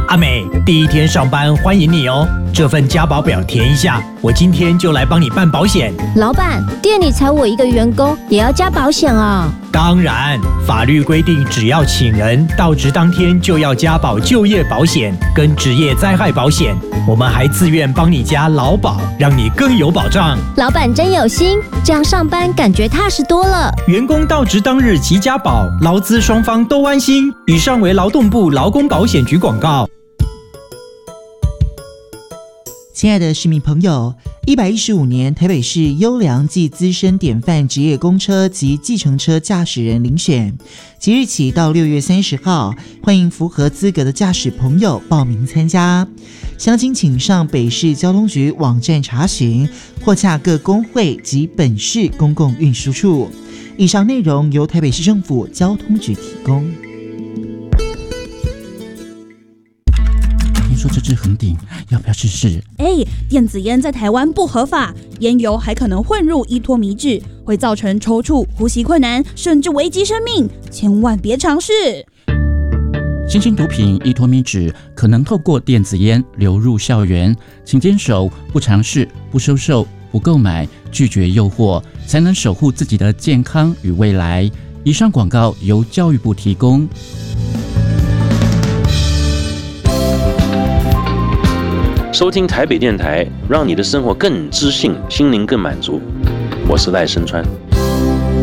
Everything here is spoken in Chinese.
阿美，第一天上班欢迎你哦。这份加保表填一下，我今天就来帮你办保险。 老板，店里才我一个员工，也要加保险啊？ 当然，法律规定，只要请人到职当天就要加保就业保险跟职业灾害保险。我们还自愿帮你加劳保，让你更有保障。 老板真有心，这样上班感觉踏实多了。 员工到职当日即加保，劳资双方都安心。以上为劳动部劳工保险局广告。 亲爱的市民朋友，115年台北市优良暨资深典范职业公车及计程车驾驶人遴选，即日起到6月30号，欢迎符合资格的驾驶朋友报名参加。详情请上北市交通局网站查询，或洽各工会及本市公共运输处。以上内容由台北市政府交通局提供。 说这支很顶，要不要试试？ 电子烟在台湾不合法，烟油还可能混入依托米脂，会造成抽搐、呼吸困难，甚至危及生命，千万别尝试。 新型毒品依托米脂可能透过电子烟流入校园，请坚守不尝试、不收受、不购买、拒绝诱惑，才能守护自己的健康与未来。以上广告由教育部提供。 收听台北电台，让你的生活更知性，心灵更满足。我是赖声川。